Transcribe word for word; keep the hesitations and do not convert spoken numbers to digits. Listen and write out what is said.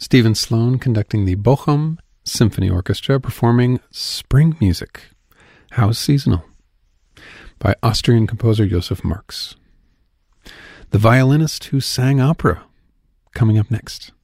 Stephen Sloan conducting the Bochum Symphony Orchestra performing Spring Music, How Seasonal, by Austrian composer Joseph Marx. The Violinist Who Sang Opera, coming up next.